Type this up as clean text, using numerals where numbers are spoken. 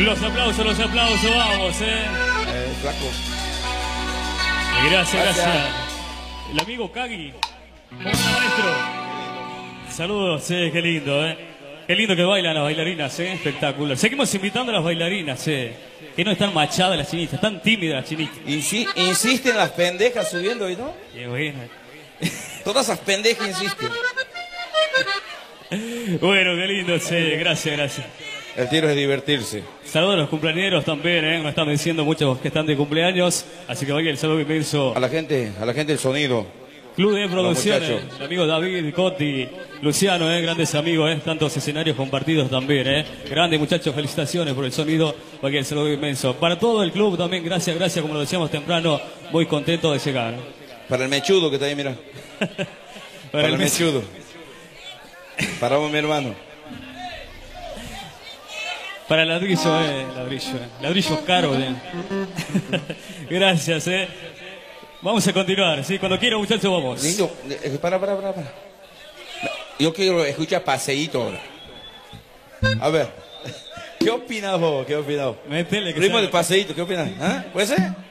Los aplausos, vamos, Flaco. Gracias, gracias. El amigo Kagi. ¿Cómo está, maestro? Saludos, qué lindo, Qué lindo que bailan las bailarinas, espectacular. Seguimos invitando a las bailarinas, que no están machadas las chinitas, están tímidas las chinitas. Insisten las pendejas subiendo, ¿no? Qué bueno. Todas esas pendejas insisten. Bueno, qué lindo, gracias, gracias. El tiro es divertirse. Saludos a los cumpleañeros también, nos están diciendo muchos que están de cumpleaños, así que vaya el saludo inmenso. A la gente del sonido. Club de Producciones, el amigo David, Coti, Luciano, grandes amigos, tantos escenarios compartidos también, Grandes muchachos, felicitaciones por el sonido, vaya el saludo inmenso. Para todo el club también, gracias, gracias, como lo decíamos temprano, muy contento de llegar. Para el mechudo que está ahí, mira. Para el mechudo. Para vos, mi hermano. Para el ladrillo, ladrillo caro, Gracias, Vamos a continuar, ¿sí? Cuando quiera, muchachos, vamos. Lindo, para. Yo quiero escuchar Paseíto ahora. A ver, ¿qué opinas vos? Métele que Ritmo de Paseíto, ¿qué opinas? ¿Ah? ¿Puede ser?